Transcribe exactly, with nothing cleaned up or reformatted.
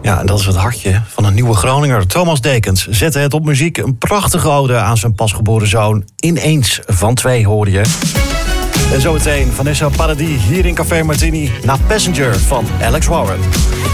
Ja, en dat is het hartje van een nieuwe Groninger. Thomas Dekens zette het op muziek. Een prachtige ode aan zijn pasgeboren zoon. Ineens van twee hoorde je. En zometeen Vanessa Paradis hier in Café Martini. Na Passenger van Alex Warren.